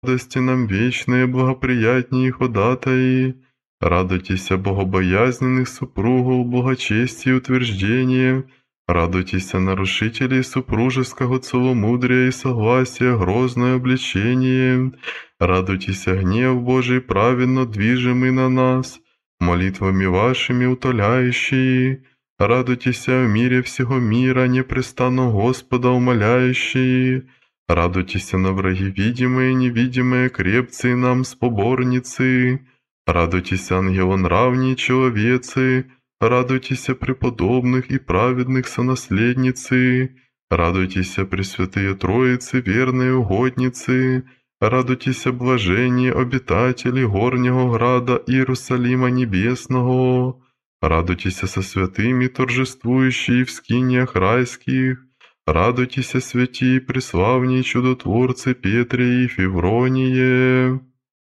радости нам вечные, благоприятнее ходатаи. Радуйтесь, богобоязненных супругов, благочестия и утверждения. Радуйтесь, нарушителей супружеского целомудрия и согласия, грозное обличение. Радуйтесь, гнев Божий праведно движимый на нас, молитвами вашими утоляющие. Радуйтесь в мире всего мира, непрестанно Господа умоляющие. Радуйтесь на враги видимые и невидимые, крепцы нам споборницы. Радуйтесь, ангелонравние человецы. Радуйтесь, преподобных и праведных сонаследницы. Радуйтесь, Пресвятые Троицы, верные угодницы. Радуйтесь, блаженные обитатели горнего града Иерусалима Небесного. Радуйтесь со святыми, торжествующие в скиниях райских. Радуйтесь, святии, преславней чудотворцы Петрии и Февроние.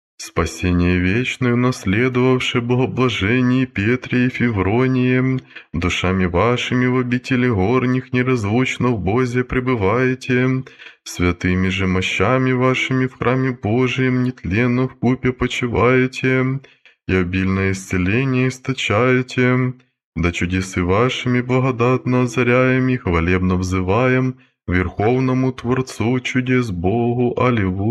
Спасение вечное, наследовавшее богоблажение Петрии и Февронии, душами вашими в обители горних неразлучно в Бозе пребываете, святыми же мощами вашими в храме Божием нетленно вкупе почиваете, и обильное исцеление источаете, да чудесы вашими благодатно озаряем и хвалебно взываем Верховному Творцу чудес Богу.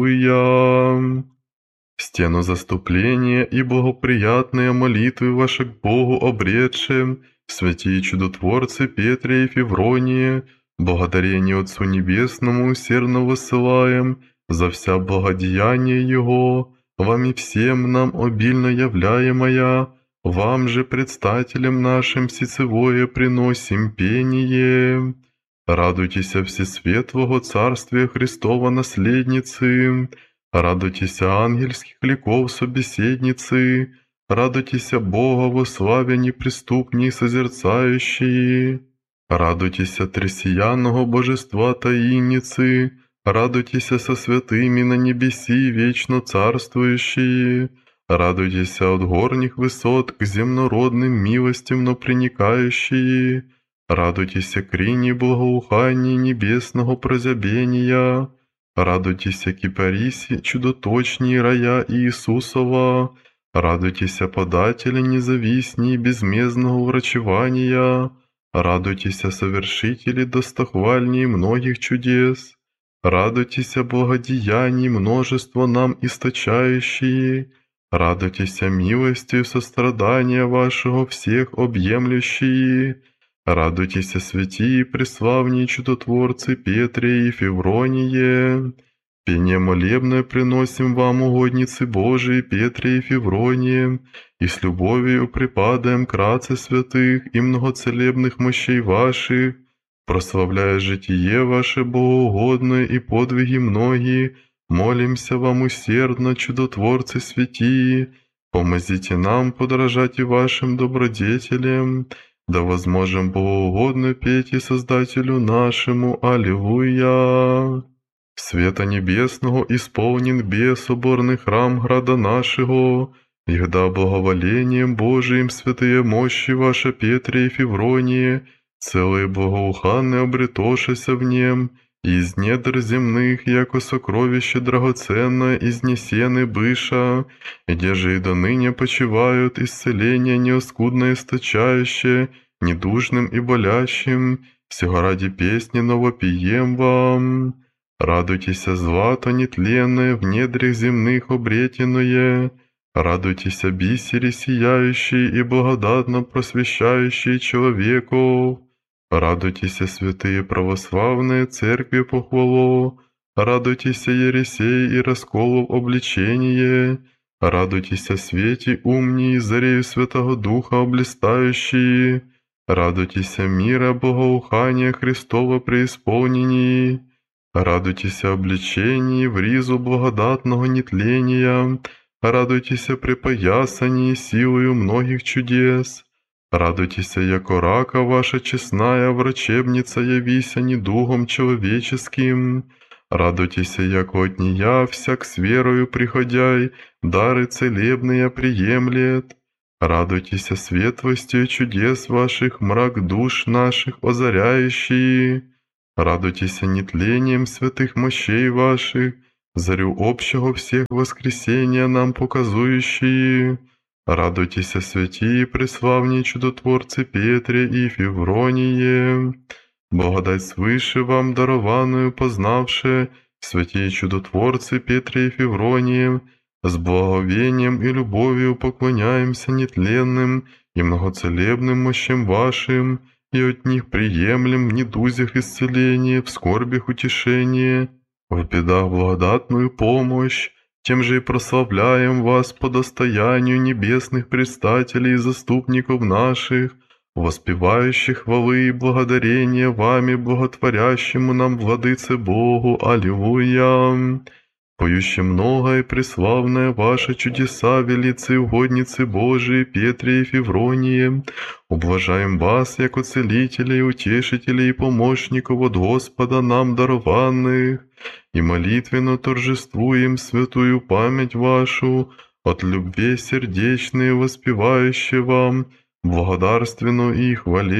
Аллилуйя! Стену заступления и благоприятные молитвы ваши к Богу обретшие, святые чудотворцы Петрия и Февронии, благодарение Отцу Небесному усердно высылаем за вся благодеяния Его, вам и всем нам обильно являемая, вам же, предстателям нашим, сицевое приносим пение. Радуйтесь всесветлого Царствия Христова наследницы, радуйтесь ангельских ликов собеседницы, радуйтесь Бога во славе неприступней созерцающие, радуйтесь тресиянного божества таинницы, радуйтесь со святыми на небеси вечно царствующие, радуйтесь от горних высот к земнородным милостям, но проникающие, радуйтесь крини благоухания небесного прозябения, радуйтесь кипариси чудоточней рая Иисусова, радуйтесь подателя независней безмездного врачевания, радуйтесь совершители достохвальней многих чудес, радуйтесь благодеяний множество нам источающие, радуйтесь милостью сострадания вашего всех объемлющие, радуйтесь, святии, преславние чудотворцы Петрия и Февроние. Пение молебное приносим вам, угодницы Божии, Петрия и Февроние, и с любовью припадаем к раце святых и многоцелебных мощей ваших, прославляя житие ваше богоугодное и подвиги многие, молимся вам усердно, чудотворцы святии, помозите нам подражать и вашим добродетелям, да возможем богоугодно петь и Создателю нашему. Аллилуйя! Света небесного исполнен бессоборный храм града нашего, егда благоволением Божиим святые мощи ваша Петрия и Февронии, целые благоуханные обретошися в нем, и из недр земных, яко сокровище драгоценное, изнесены быша, где же и до ныне почивают исцеление неоскудно источающее, недужным и болящим, всего ради песни новопием вам. Радуйтесь, злато нетленное, в недрах земных обретенное, радуйтесь, бисери сияющие и благодатно просвещающие человеков. Радуйтесь, святые православные церкви похвало, радуйтесь, ересей и расколов обличение, радуйтесь, свете умней, зарею Святого Духа облистающие, радуйтесь, мира богоухания Христова преисполнении, радуйтесь, обличении в ризу благодатного нетления, радуйтесь, припоясании силою многих чудес, радуйтесь, яко рака ваша честная врачебница явися недугом человеческим, радуйтесь, яко от нея всяк с верою приходяй, дары целебные приемлет, радуйтесь светлостью чудес ваших, мрак душ наших озаряющий, радуйтесь нетлением святых мощей ваших, зарю общего всех воскресения нам показующие. Радуйтесь, святии, преславні чудотворцы Петре и Февроние. Благодать свыше вам дарованную познавши, святые чудотворцы Петре и Февроние, с благовением и любовью поклоняемся нетленным и многоцелебным мощам вашим, и от них приемлем в недузях исцеление, в скорбях утешение, в бедах благодатную помощь, тем же и прославляем вас по достоянию небесных предстателей и заступников наших, воспевающих хвалы и благодарения вами, благотворящему нам Владыце Богу. Аллилуйя! Поющим много и преславное ваши чудеса, велицы и угодницы Божии, Петре и Февронии, ублажаем вас, яко целителей, утешителей и помощников от Господа нам дарованных, и молитвенно торжествуем святую память вашу, от любви сердечной воспевающей вам, благодарственно и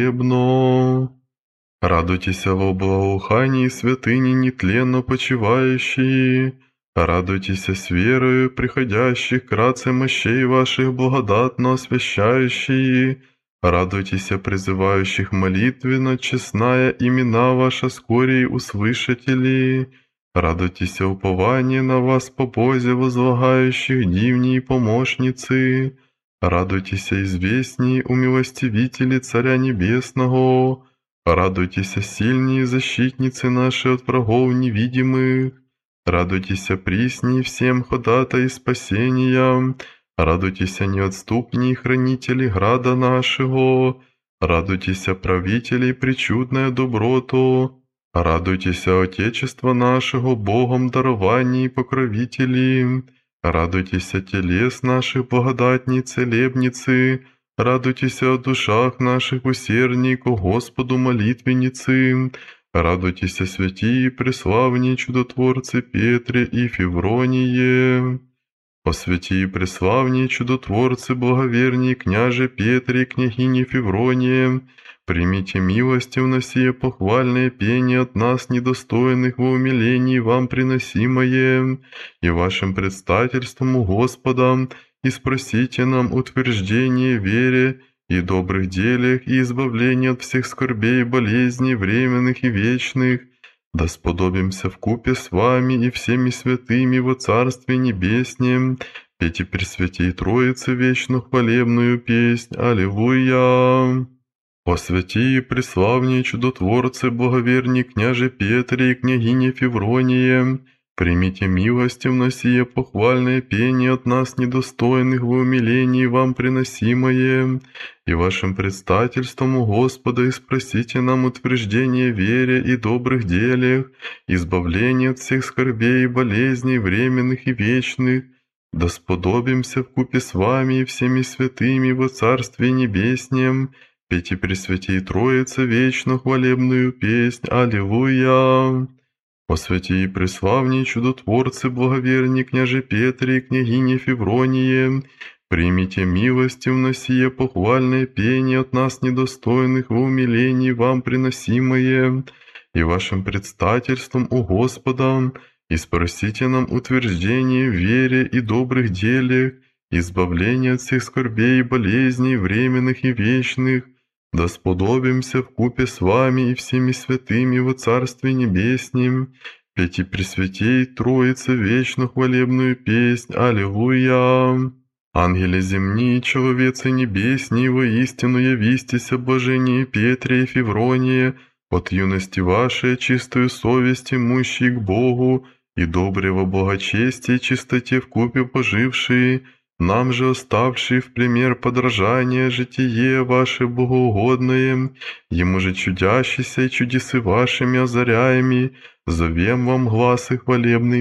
хвалебно. Радуйтесь во благоухании святыни нетленно почивающие, радуйтесь с верою приходящих кратце мощей ваших благодатно освящающие, радуйтесь призывающих молитвенно честная имена ваша скорей услышатели, радуйтесь упование на вас по Бозе возлагающих дивни и помощницы, радуйтесь известней умилостивители Царя Небесного, радуйтесь, сильные защитницы наши от врагов невидимых, радуйтесь, присней всем ходатай спасения, радуйтесь, неотступней хранители града нашего, радуйтесь, правителей причудная доброту, радуйтесь, Отечества нашего Богом дарований и покровителей, радуйтесь, телес наших благодатней целебницы, радуйтесь о душах наших усердней ко Господу молитвенницы, радуйтесь, святии, преславней чудотворцы Петре и Февроние. О святии, преславней чудотворцы благоверней княже Петре и княгине Февроние, примите милостивно сие похвальное пение от нас, недостойных во умилении вам приносимое, и вашим предстательством у Господа, и спросите нам утверждение в вере и добрых делях, и избавление от всех скорбей и болезней, временных и вечных, да сподобимся вкупе с вами и всеми святыми во Царстве Небеснем, петь и Пресвятей Троице вечно хвалебную песнь. Аллилуйя! О святии, преславней чудотворцы, благоверни княже Петре и княгине Февроние, примите милостивно сие похвальное пение от нас, недостойных во умилении вам приносимое, и вашим предстательством у Господа, и спросите нам утверждение в вере и добрых делах, избавление от всех скорбей и болезней, временных и вечных, да сподобимся вкупе с вами и всеми святыми во Царстве Небеснем, петь и Пресвятей Троице вечно хвалебную песнь. Аллилуйя! О святии преславней чудотворцы благоверни княже Петре и княгине Февроние, примите милостивно сие похвальное пение от нас, недостойных во умилении вам приносимое, и вашим предстательством у Господа, и спросите нам утверждение в вере и добрых делах, избавление от всех скорбей и болезней, временных и вечных, да сподобимся вкупе с вами и всеми святыми во Царстве Небеснем, петь и Пресвятей Троице вечно хвалебную песнь. Аллилуйя! Ангели земни, человецы небесни, воистину явистесь обожение Петре и Февронии, от юности вашей чистую совесть имущие к Богу, и доброго благочестия и чистоте вкупе пожившие, нам же оставшие в пример подражания житие ваше богоугодное, ему же чудящийся и чудесы вашими озаряеми, зовем вам гласы хвалебный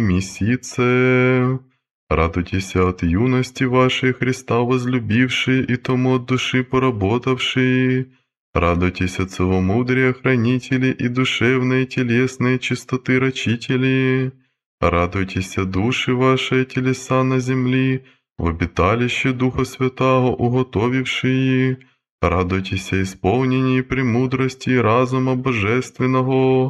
месяце. Радуйтесь от юности вашей Христа возлюбившие и тому от души поработавшие, радуйтесь от целомудрия хранители и душевной и телесной чистоты рачители, радуйтесь души ваши телеса на земли, в обиталище Духа Святаго уготовившие, радуйтесь исполнении премудрости и разума божественного,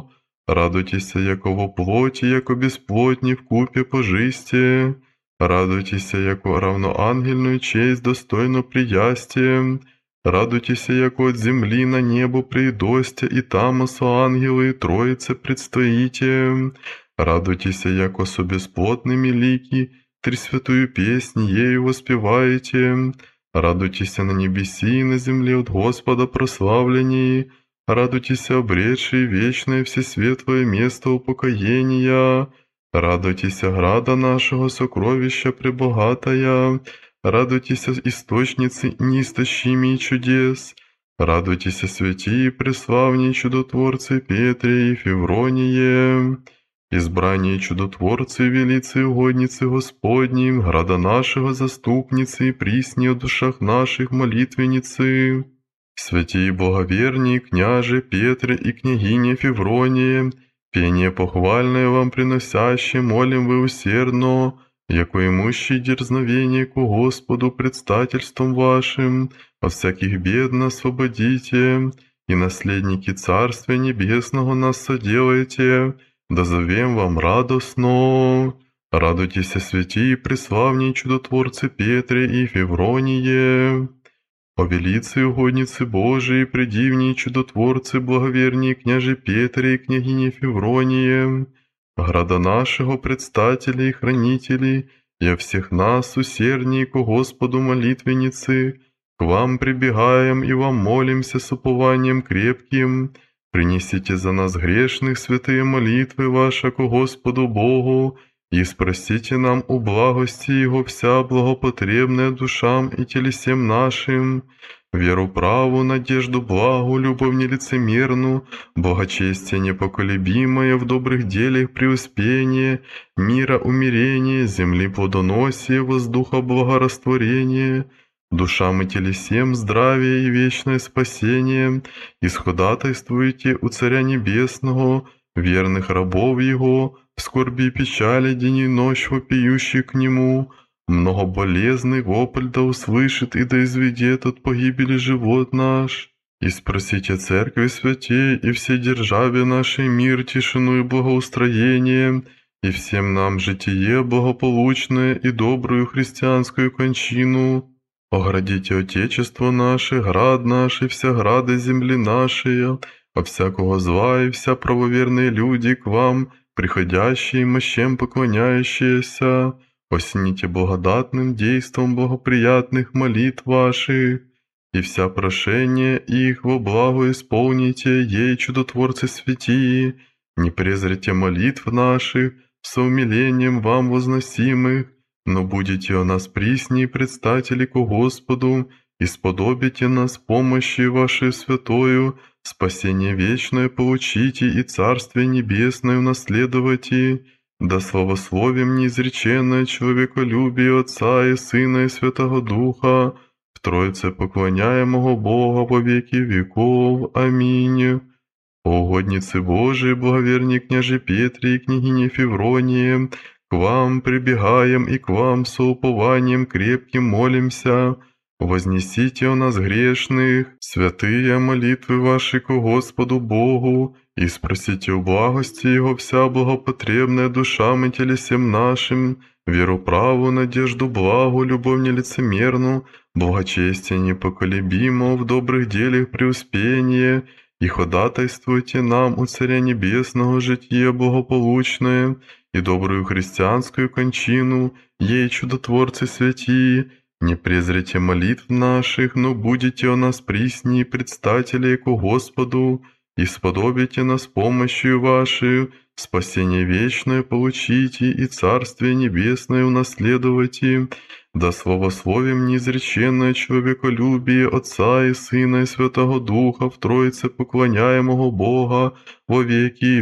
Радуйтесь, яко во плоти, яко бесплотни вкупе пожисте. Радуйтесь, яко равноангельную честь достойно приясте. Радуйтесь, яко от земли на небо приидосте, и там со ангелы Троице предстоите. Радуйтесь, яко со бесплотными лики, Тресвятую песнь ею воспеваете. Радуйтесь на небеси и на земле от Господа прославлении. Радуйтесь, обретшие вечное всесветлое место упокоения. Радуйтесь, града нашего сокровища пребогатая. Радуйтесь, источницы неистощимые чудес. Радуйтесь, святые преславние чудотворцы Петре и Февроние. Избрание чудотворцы, велицы и угодницы Господним, града нашего заступницы и присни о душах наших молитвенницы. Святые благоверные княже Петре и княгиня Февронии, пение похвальное вам приносяще, молим вы усердно, яко имущие дерзновение ко Господу предстательством вашим, от всяких бед нас освободите, и наследники Царствия Небесного нас соделайте, да зовем вам радостно. Радуйтесь, святые преславние чудотворцы Петре и Февроние. О велицы и угодницы Божии, предивние чудотворцы, благоверние княже Петре и княгине Февроние, града нашего предстателя и хранителей, и о всех нас, усерднее ко Господу молитвенницы, к вам прибегаем и вам молимся с упованием крепким. Принесите за нас грешных святые молитвы ваши ко Господу Богу, и спросите нам у благости Его вся благопотребная душам и телесем нашим, веру праву, надежду благу, любовь нелицемерну, благочестие непоколебимое, в добрых делах преуспение, мира умирение, земли плодоносие, воздуха благорастворение, душам и телесем здравие и вечное спасение, исходатайствуйте у Царя Небесного, верных рабов Его, в скорби и печали день и ночь вопиющий к Нему, многоболезный вопль да услышит и да изведет от погибели живот наш. И спросите Церкви святей и всей державе нашей мир, тишину и благоустроение, и всем нам житие благополучное и добрую христианскую кончину. Оградите Отечество наше, град наш и вся грады земли нашей, от всякого зла и вся правоверные люди к вам, приходящие и мощем поклоняющиеся, осените благодатным действом благоприятных молитв ваших, и вся прошение их во благо исполните, ей чудотворцы святии, не презрите молитв наших, со умилением вам возносимых, но будете о нас присни предстатели ко Господу, и сподобите нас помощи вашей святою, спасение вечное получите и Царствие Небесное унаследовайте, да славословием неизреченное человеколюбие Отца и Сына и Святого Духа, в Троице поклоняемого Бога во веки веков. Аминь. О угодницы Божии, благоверней княже Петре и княгине Февронии, к вам прибегаем и к вам с упованием крепким молимся. Вознесите о нас грешных, святые молитвы ваши ко Господу Богу, и спросите у благости Его вся благопотребная душам и телесем нашим, веру праву, надежду благу, любовь нелицемерну, благочестие непоколебимо, в добрых делах преуспение, и ходатайствуйте нам у Царя Небесного житие благополучное, и добрую христианскую кончину, ей чудотворцы святии, не презрите молитв наших, но будете о нас присни предстатели ко Господу, и сподобите нас помощью вашей, спасение вечное получите и Царствие Небесное унаследовайте, да славословием неизреченное человеколюбие Отца и Сына и Святого Духа в Троице поклоняемого Бога во веки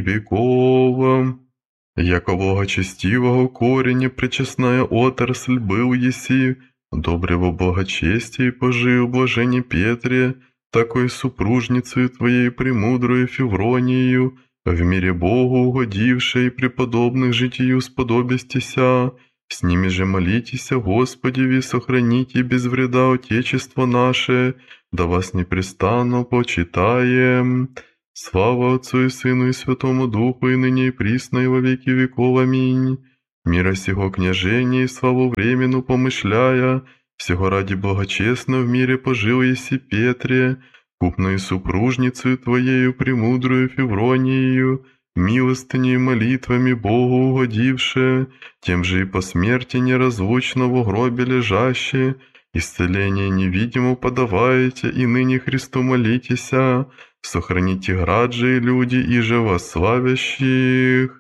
веков. Яко благочестивого кореня пречестная отрасль был еси, доброго благочестия пожил блажение Петре, такой супружницей твоей премудрою Февронию, в мире Богу угодившей преподобных житию сподобистеся, с ними же молитесь, Господеви, сохраните без вреда Отечество наше, да вас непрестанно почитаем. Слава Отцу и Сыну и Святому Духу, и ныне и присно, и во веки веков. Аминь. Мира сего княжения и славу временну помышляя, всего ради благочестно в мире пожил еси Петре, купною супружницею Твоею премудрую Феврониею, милостыней и молитвами Богу угодивше, тем же и по смерти неразлучно в гробе лежаще, исцеление невидимо подаваете, и ныне Христу молитеся, сохраните град же и люди, и же вас славящих.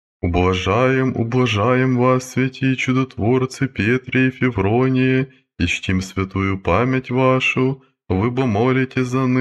Ублажаем вас, святые чудотворцы Петре и Февронии, и чтим святую память вашу, вы бо молите за